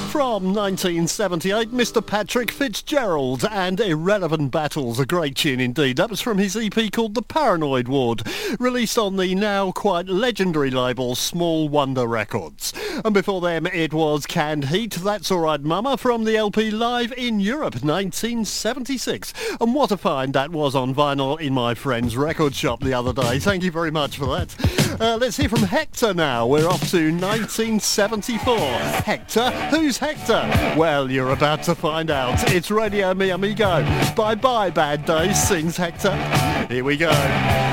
From 1978, Mr. Patrick Fitzgerald and Irrelevant Battles, a great tune indeed. That was from his EP called The Paranoid Ward, released on the now quite legendary label Small Wonder Records. And before them it was Canned Heat, That's Alright Mama, from the LP Live in Europe, 1976. And what a find that was on vinyl in my friend's record shop the other day. Thank you very much for that. Let's hear from Hector now. We're off to 1974. Hector? Who's Hector? Well, you're about to find out. It's Radio Mi Amigo. Bye-bye, Bad Days, sings Hector. Here we go.